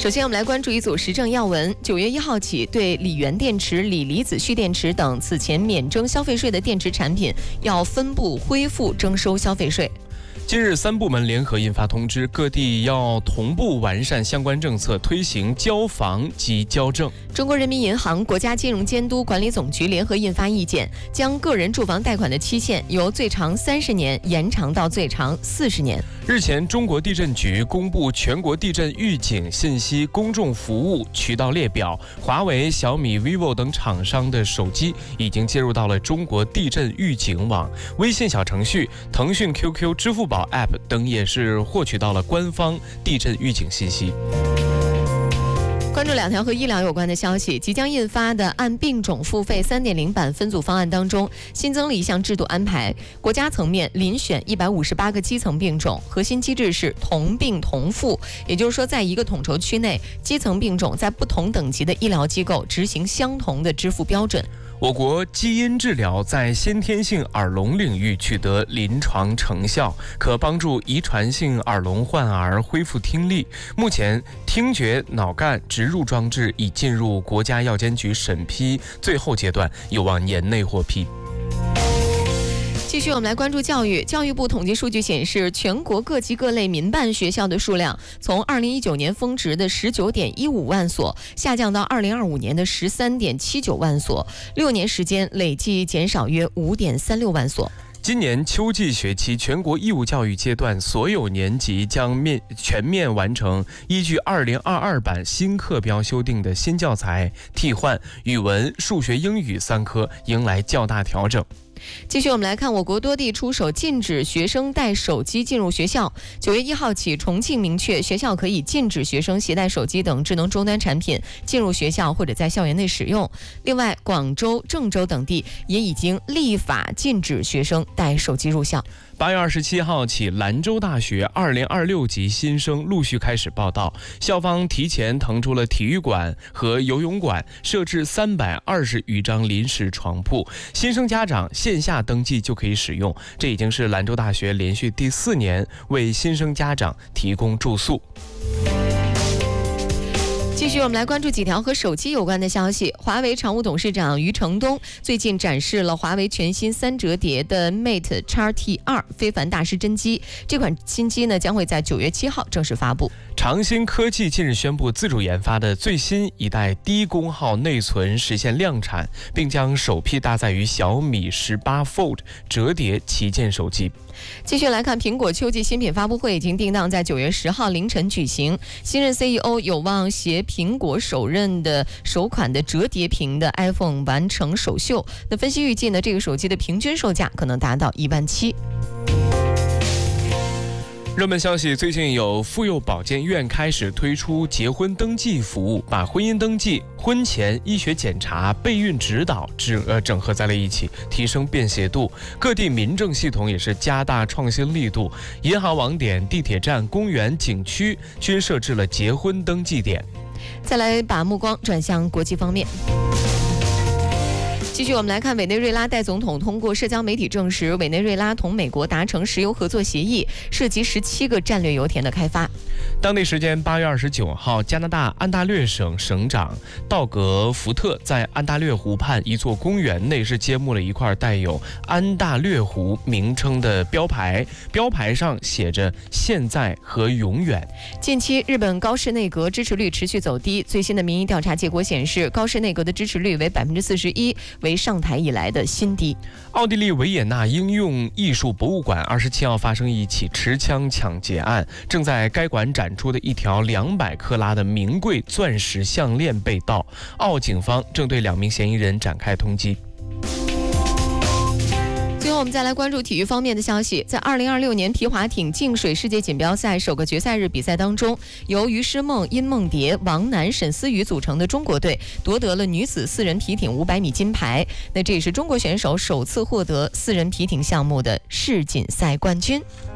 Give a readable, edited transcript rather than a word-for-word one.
首先，我们来关注一组时政要闻。9月1号起，对锂源电池、锂离子蓄电池等此前免征消费税的电池产品，要分步恢复征收消费税。 近日，3部门联合印发通知，各地要同步完善相关政策，推行交房及交证。 中国人民银行、国家金融监督管理总局联合印发意见，将个人住房贷款的期限由最长30年延长到最长40年。 日前，中国地震局公布全国地震预警信息公众服务渠道列表，华为、小米、vivo 等厂商的手机已经接入到了中国地震预警网，微信小程序、腾讯 QQ、支付宝 App 等也是获取到了官方地震预警信息。 关注2条和医疗有关的消息，即将印发的按病种付费 3.0 版分组方案当中，新增了一项制度安排，国家层面遴选158个基层病种，核心机制是同病同付，也就是说，在一个统筹区内，基层病种在不同等级的医疗机构执行相同的支付标准。 我国基因治疗在先天性耳聋领域取得临床成效，可帮助遗传性耳聋患儿恢复听力。目前，听觉脑干植入装置已进入国家药监局审批最后阶段，有望年内获批。 继续，我们来关注教育。教育部统计数据显示，全国各级各类民办学校的数量从2019年峰值的19.15万所下降到2025年的13.79万所，6年时间累计减少约5.36万所。 今年秋季学期全国义务教育阶段所有年级将全面完成依据2022版新课标修订的新教材，替换语文、数学、英语3科迎来较大调整。 继续，我们来看我国多地出手禁止学生带手机进入学校。9月1号起，重庆明确学校可以禁止学生携带手机等智能终端产品进入学校或者在校园内使用。另外，广州、郑州等地也已经立法禁止学生带手机入校。 8月27号起，兰州大学2026级新生陆续开始报到，校方提前腾出了体育馆和游泳馆，设置320余张临时床铺，新生家长线下登记就可以使用。这已经是兰州大学连续第4年为新生家长提供住宿。 继续，我们来关注几条和手机有关的消息。华为常务董事长余承东最近展示了华为全新3折叠的 Mate X-T2 非凡大师真机，这款新机呢将会在9月7号正式发布。 长兴科技近日宣布自主研发的最新一代低功耗内存实现量产，并将首批搭载于小米18 Fold 折叠旗舰手机。 继续来看，苹果秋季新品发布会已经定档在9月10号凌晨举行，新任 CEO 有望携苹果首款的折叠屏的 iPhone 完成首秀。那分析预计呢，这个手机的平均售价可能达到17000。 热门消息，最近有妇幼保健院开始推出结婚登记服务，把婚姻登记、婚前医学检查、备孕指导整合在了一起，提升便携度。各地民政系统也是加大创新力度，银行网点、地铁站、公园、景区均设置了结婚登记点。 再来把目光转向国际方面。继续，我们来看委内瑞拉代总统通过社交媒体证实，委内瑞拉同美国达成石油合作协议，涉及17个战略油田的开发。 当地时间8月29号，加拿大安大略省省长道格·福特在安大略湖畔一座公园内是揭幕了一块带有安大略湖名称的标牌，标牌上写着“现在和永远”。 近期，日本高市内阁支持率持续走低，最新的民意调查结果显示，高市内阁的支持率为41%，为上台以来的新低。 奥地利维也纳应用艺术博物馆27号发生一起持枪抢劫案，正在该馆展出的一条200克拉的名贵钻石项链被盗，奥警方正对2名嫌疑人展开通缉。 最后，我们再来关注体育方面的消息。在2026年皮划艇净水世界锦标赛首个决赛日比赛当中，由于诗梦、殷梦蝶、王楠、沈思雨组成的中国队夺得了女子4人皮艇500米金牌。那这也是中国选手首次获得4人皮艇项目的世锦赛冠军。